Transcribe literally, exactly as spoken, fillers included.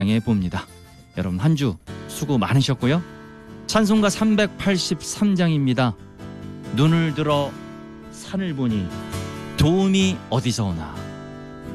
해봅니다. 여러분 한 주 수고 많으셨고요. 찬송가 삼백팔십삼 장입니다. 눈을 들어 산을 보니 도움이 어디서 오나.